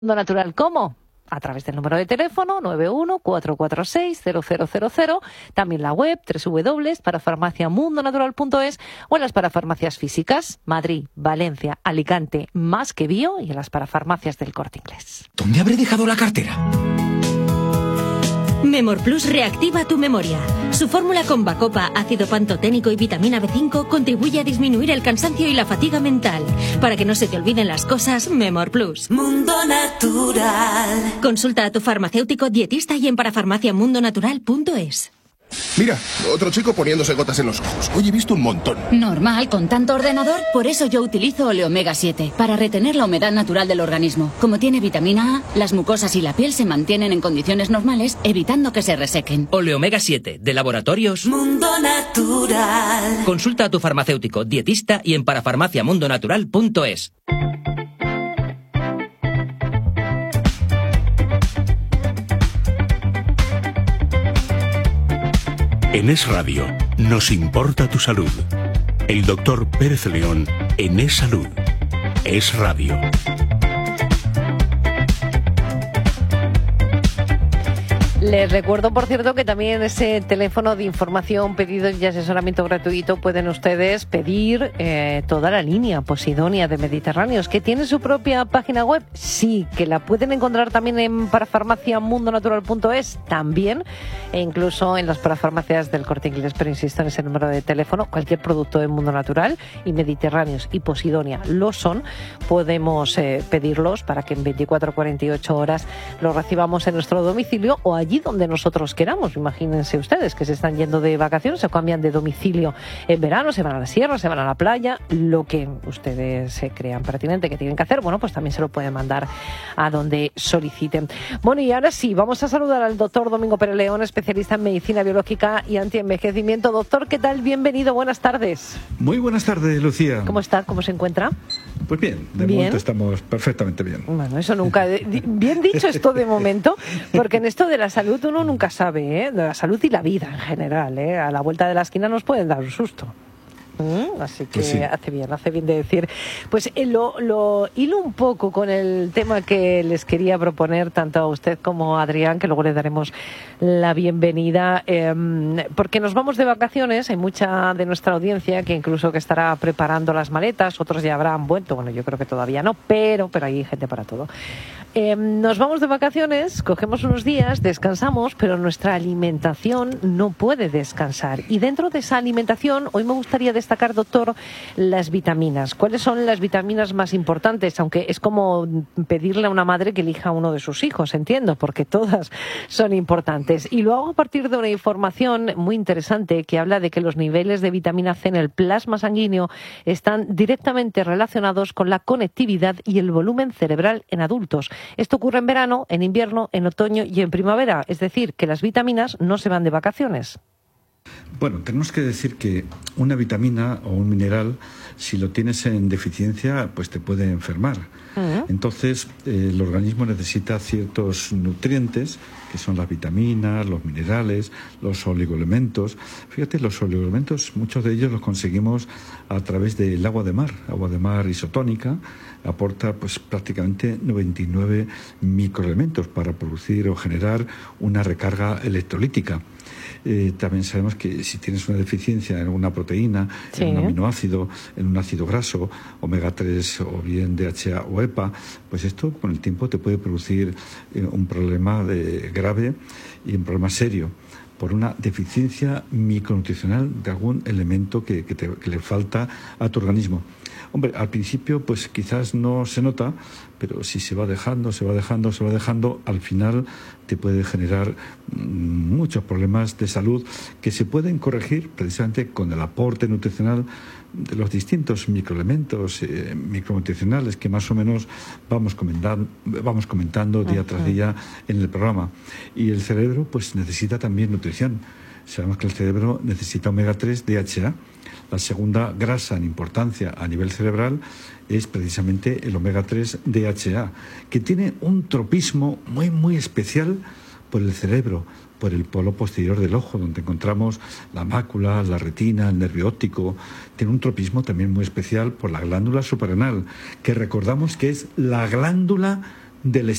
Mundo Natural, ¿cómo? A través del número de teléfono 91-446-0000, también la web www.parafarmaciamundonatural.es o en las parafarmacias físicas, Madrid, Valencia, Alicante, Más que Bio y en las parafarmacias del Corte Inglés. ¿Dónde habré dejado la cartera? Memorplus reactiva tu memoria. Su fórmula con bacopa, ácido pantoténico y vitamina B5 contribuye a disminuir el cansancio y la fatiga mental. Para que no se te olviden las cosas, Memorplus. Mundo Natural. Consulta a tu farmacéutico dietista y en parafarmaciamundonatural.es. Mira, otro chico poniéndose gotas en los ojos. Hoy he visto un montón. Normal, con tanto ordenador. Por eso yo utilizo Oleomega 7, para retener la humedad natural del organismo. Como tiene vitamina A, las mucosas y la piel se mantienen en condiciones normales, evitando que se resequen. Oleomega 7, de Laboratorios Mundo Natural. Consulta a tu farmacéutico dietista y en parafarmaciamundonatural.es. En Es Radio, nos importa tu salud. El doctor Pérez León en Es Salud. Es Radio. Les recuerdo, por cierto, que también en ese teléfono de información, pedidos y asesoramiento gratuito pueden ustedes pedir toda la línea Posidonia de Mediterráneos, que tiene su propia página web. Sí, que la pueden encontrar también en parafarmaciamundonatural.es, también, e incluso en las parafarmacias del Corte Inglés, pero insisto en ese número de teléfono. Cualquier producto de Mundo Natural y Mediterráneos y Posidonia lo son, podemos pedirlos para que en 24 o 48 horas los recibamos en nuestro domicilio o allí donde nosotros queramos. Imagínense ustedes que se están yendo de vacaciones, se cambian de domicilio en verano, se van a la sierra, se van a la playa, lo que ustedes se crean pertinente que tienen que hacer, bueno, pues también se lo pueden mandar a donde soliciten. Bueno, y ahora sí, vamos a saludar al doctor Domingo Pérez León, especialista en medicina biológica y antienvejecimiento. Doctor, ¿qué tal? Bienvenido, buenas tardes. Muy buenas tardes, Lucía. ¿Cómo está? ¿Cómo se encuentra? Pues bien, de momento estamos perfectamente bien. Bueno, eso nunca... Bien dicho esto de momento, porque en esto de la salud uno nunca sabe, de la salud y la vida en general, a la vuelta de la esquina nos pueden dar un susto. Así que pues sí. hace bien de decir. Pues lo hilo un poco con el tema que les quería proponer tanto a usted como a Adrián, que luego le daremos la bienvenida, porque nos vamos de vacaciones. Hay mucha de nuestra audiencia que incluso que estará preparando las maletas, otros ya habrán vuelto, bueno, yo creo que todavía no, pero hay gente para todo. Nos vamos de vacaciones, cogemos unos días, descansamos, pero nuestra alimentación no puede descansar. Y dentro de esa alimentación, hoy me gustaría destacar, doctor, las vitaminas. ¿Cuáles son las vitaminas más importantes? Aunque es como pedirle a una madre que elija uno de sus hijos, entiendo, porque todas son importantes. Y lo hago a partir de una información muy interesante que habla de que los niveles de vitamina C en el plasma sanguíneo están directamente relacionados con la conectividad y el volumen cerebral en adultos. Esto ocurre en verano, en invierno, en otoño y en primavera. Es decir, que las vitaminas no se van de vacaciones. Bueno, tenemos que decir que una vitamina o un mineral, si lo tienes en deficiencia, pues te puede enfermar. Entonces, el organismo necesita ciertos nutrientes, que son las vitaminas, los minerales, los oligoelementos. Fíjate, los oligoelementos, muchos de ellos los conseguimos a través del agua de mar isotónica. Aporta pues prácticamente 99 microelementos para producir o generar una recarga electrolítica. También sabemos que si tienes una deficiencia en alguna proteína, sí, en un aminoácido, en un ácido graso, omega 3 o bien DHA o EPA, pues esto con el tiempo te puede producir un problema grave y un problema serio por una deficiencia micronutricional de algún elemento que le falta a tu organismo. Hombre, al principio pues quizás no se nota, pero si se va dejando, al final te puede generar muchos problemas de salud que se pueden corregir precisamente con el aporte nutricional de los distintos microelementos micronutricionales que más o menos vamos comentando día tras día en el programa. Y el cerebro pues necesita también nutrición. Sabemos que el cerebro necesita omega 3 DHA. La segunda grasa en importancia a nivel cerebral es precisamente el omega 3 DHA, que tiene un tropismo muy, muy especial por el cerebro, por el polo posterior del ojo, donde encontramos la mácula, la retina, el nervio óptico. Tiene un tropismo también muy especial por la glándula suprarrenal, que recordamos que es la glándula del